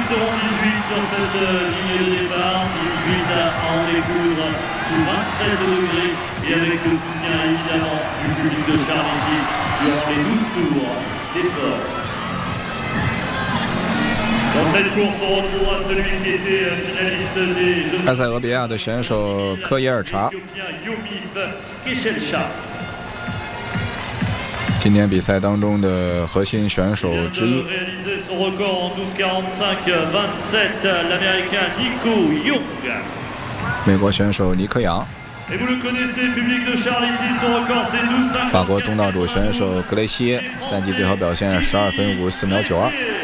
seront 18 sur cette ligne de départ. 18 à en découdre sous 27 degrés et avec le soutien évidemment du public de Charletti durant les 12 tours d'effort. Dans cette course, on retrouvera celui qui était finaliste des Jeux 埃塞俄比亚的选手科耶尔查，今年比赛当中的核心选手之一。美国选手尼克杨，法国东道主选手格雷西耶，赛季最好表现12分54秒92。